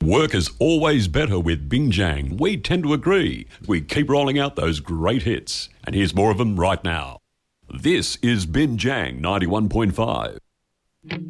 Work is always better with Bingjang. We tend to agree. We keep rolling out those great hits. And here's more of them right now. This is Bingjang 91.5.